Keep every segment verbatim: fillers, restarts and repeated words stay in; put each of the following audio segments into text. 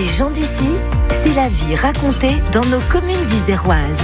Les gens d'ici, c'est la vie racontée dans nos communes iséroises.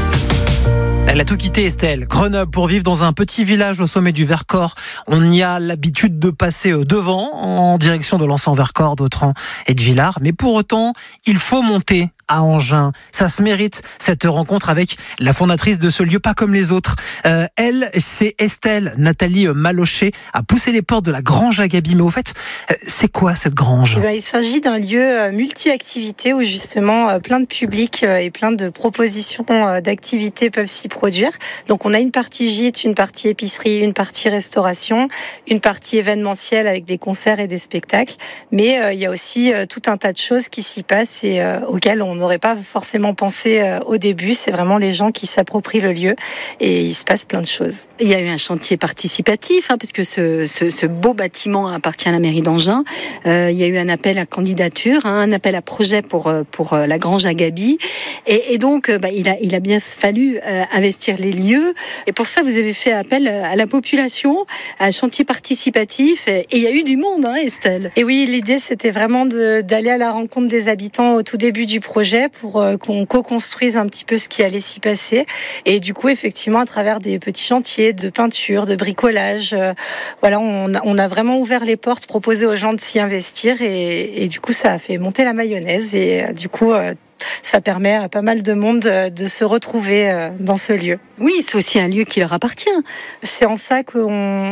Elle a tout quitté, Estelle. Grenoble pour vivre dans un petit village au sommet du Vercors. On y a l'habitude de passer devant en direction de l'Anse-en-Vercors, d'Autran et de Villars. Mais pour autant, il faut monter à Engins. Ça se mérite, cette rencontre avec la fondatrice de ce lieu, pas comme les autres. Euh, elle, c'est Estelle. Nathalie Malochet a poussé les portes de la Grange à Gaby. Mais au fait, c'est quoi cette grange ? Eh bien, il s'agit d'un lieu multi-activités où justement plein de publics et plein de propositions d'activités peuvent s'y produire. Donc on a une partie gîte, une partie épicerie, une partie restauration, une partie événementielle avec des concerts et des spectacles. Mais euh, il y a aussi euh, tout un tas de choses qui s'y passent et euh, auxquelles on n'aurait pas forcément pensé euh, au début. C'est vraiment les gens qui s'approprient le lieu et il se passe plein de choses. Il y a eu un chantier participatif, hein, parce que ce, ce, ce beau bâtiment appartient à la mairie d'Engins. Euh, il y a eu un appel à candidature, hein, un appel à projet pour, pour euh, la Grange à Gaby. Et, et donc, euh, bah, il, a, il a bien fallu euh, investir les lieux. Et pour ça, vous avez fait appel à la population, à un chantier participatif. Et il y a eu du monde, hein, Estelle. Et oui, l'idée, c'était vraiment de, d'aller à la rencontre des habitants au tout début du projet pour euh, qu'on co-construise un petit peu ce qui allait s'y passer. Et du coup, effectivement, à travers des petits chantiers de peinture, de bricolage, euh, voilà, on a, on a vraiment ouvert les portes, proposé aux gens de s'y investir. Et, et du coup, ça a fait monter la mayonnaise. Et euh, du coup, euh, ça permet à pas mal de monde de se retrouver dans ce lieu. Oui, c'est aussi un lieu qui leur appartient. C'est en ça qu'on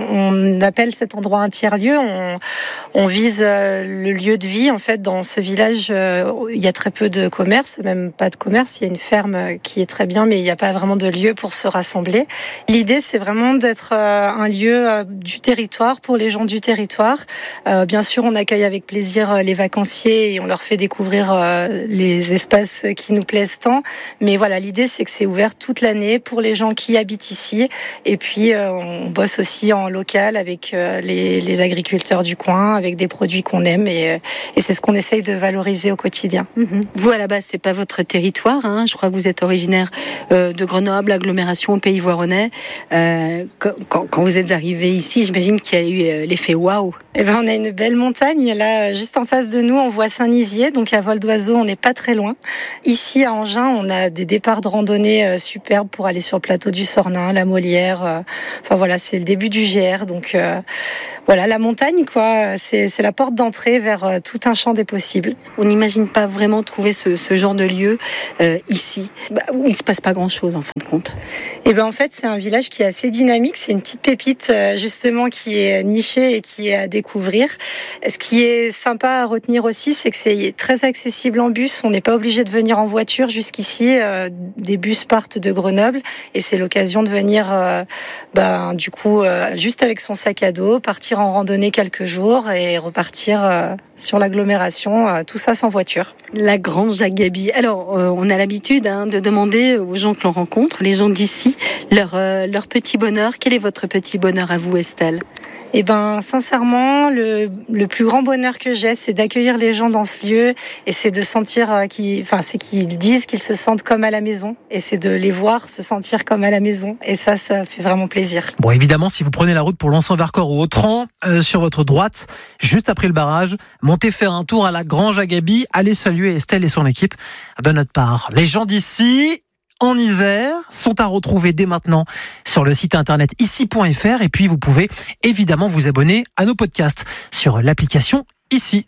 on appelle cet endroit un tiers-lieu. On, on vise le lieu de vie. En fait, dans ce village, il y a très peu de commerce, même pas de commerce. Il y a une ferme qui est très bien, mais il n'y a pas vraiment de lieu pour se rassembler. L'idée, c'est vraiment d'être un lieu du territoire pour les gens du territoire. Bien sûr, on accueille avec plaisir les vacanciers et on leur fait découvrir les espaces qui nous plaisent tant. Mais voilà, l'idée, c'est que c'est ouvert toute l'année pour les gens qui habitent ici. Et puis, euh, on bosse aussi en local avec euh, les, les agriculteurs du coin, avec des produits qu'on aime. Et, euh, et c'est ce qu'on essaye de valoriser au quotidien. Mmh. Vous, à la base, c'est pas votre territoire. Hein. Je crois que vous êtes originaire euh, de Grenoble, agglomération, Pays Voironnais. Euh, quand, quand vous êtes arrivé ici, j'imagine qu'il y a eu l'effet waouh. Eh ben, on a une belle montagne. Là, juste en face de nous, on voit Saint-Nizier. Donc, à vol d'oiseau, on n'est pas très loin. Ici, à Engins, on a des départs de randonnée euh, superbes pour aller sur le plateau du Sornin, la Molière. Euh, enfin, voilà, c'est le début du G R. Donc, euh, voilà, la montagne, quoi, c'est, c'est la porte d'entrée vers euh, tout un champ des possibles. On n'imagine pas vraiment trouver ce, ce genre de lieu euh, ici, bah, où il ne se passe pas grand-chose, en fin de compte. Eh ben, en fait, c'est un village qui est assez dynamique. C'est une petite pépite, euh, justement, qui est nichée et qui est à découvrir. Ce qui est sympa à retenir aussi, c'est que c'est très accessible en bus. On n'est pas obligé de venir en voiture jusqu'ici. Euh, des bus partent de Grenoble et c'est l'occasion de venir, euh, ben, du coup, euh, juste avec son sac à dos, partir en randonnée quelques jours et repartir euh, sur l'agglomération, euh, tout ça sans voiture. La Grange à Gaby. Alors, euh, on a l'habitude hein, de demander aux gens que l'on rencontre, les gens d'ici, leur, euh, leur petit bonheur. Quel est votre petit bonheur à vous, Estelle ? Eh ben, sincèrement, le, le plus grand bonheur que j'ai, c'est d'accueillir les gens dans ce lieu et c'est de sentir euh, qu'ils, enfin, c'est qu'ils disent qu'ils se sentent comme à la maison et c'est de les voir se sentir comme à la maison et ça, ça fait vraiment plaisir. Bon, évidemment, si vous prenez la route pour l'Anse-en-Vercors ou Autran, euh, sur votre droite, juste après le barrage, montez faire un tour à la Grange à Gaby, allez saluer Estelle et son équipe de notre part. Les gens d'ici, en Isère, sont à retrouver dès maintenant sur le site internet ici point f r et puis vous pouvez évidemment vous abonner à nos podcasts sur l'application Ici.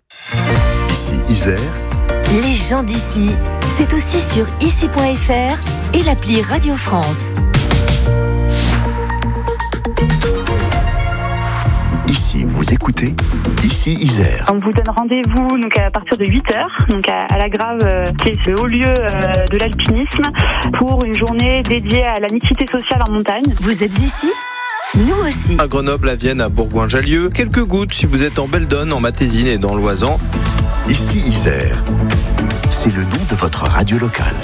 Ici Isère. Les gens d'ici, c'est aussi sur ici point f r et l'appli Radio France. Ici, vous écoutez Ici Isère. On vous donne rendez-vous donc à partir de huit heures donc à, à la Grave, euh, qui est le haut lieu euh, de l'alpinisme, pour une journée dédiée à la mixité sociale en montagne. Vous êtes ici ? Nous aussi. À Grenoble, à Vienne, à Bourgoin-Jallieu, quelques gouttes si vous êtes en Belledonne, en Matésine et dans l'Oisan. Ici Isère, c'est le nom de votre radio locale.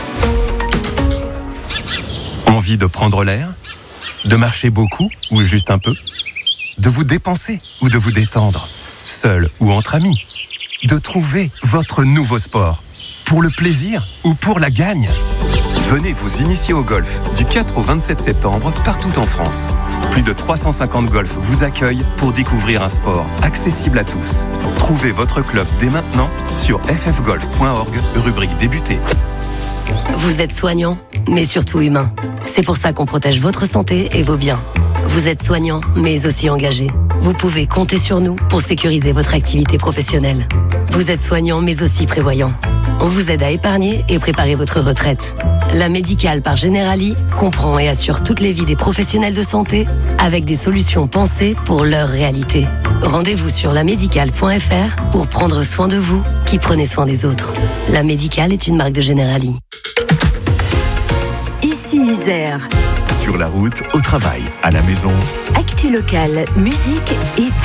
Envie de prendre l'air ? De marcher beaucoup ou juste un peu ? De vous dépenser ou de vous détendre, seul ou entre amis. De trouver votre nouveau sport, pour le plaisir ou pour la gagne. Venez vous initier au golf du quatre au vingt-sept septembre partout en France. Plus de trois cent cinquante golfs vous accueillent pour découvrir un sport accessible à tous. Trouvez votre club dès maintenant sur f f golf point org, rubrique débuter. Vous êtes soignant, mais surtout humain. C'est pour ça qu'on protège votre santé et vos biens. Vous êtes soignant, mais aussi engagé. Vous pouvez compter sur nous pour sécuriser votre activité professionnelle. Vous êtes soignant, mais aussi prévoyant. On vous aide à épargner et préparer votre retraite. La Médicale par Generali comprend et assure toutes les vies des professionnels de santé avec des solutions pensées pour leur réalité. Rendez-vous sur la médicale point f r pour prendre soin de vous qui prenez soin des autres. La Médicale est une marque de Generali. Ici Isère. Sur la route, au travail, à la maison. Actu locale, musique et